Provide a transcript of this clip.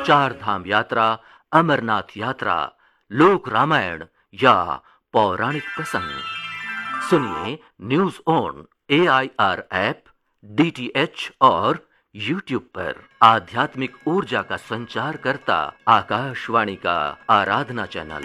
चार धाम यात्रा, अमरनाथ यात्रा, लोक रामायण या पौराणिक प्रसंग सुनिए news on AIR app, DTH और YouTube पर। आध्यात्मिक ऊर्जा का संचार करता आकाशवाणी का आराधना चैनल।